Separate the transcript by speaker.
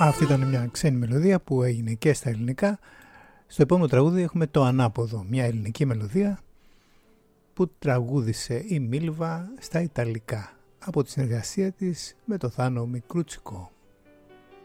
Speaker 1: Αυτή ήταν μια ξένη μελωδία που έγινε και στα ελληνικά. Στο επόμενο τραγούδι έχουμε το ανάποδο, μια ελληνική μελωδία που τραγούδισε η Μίλβα στα Ιταλικά από τη συνεργασία της με το Θάνο Μικρούτσικο.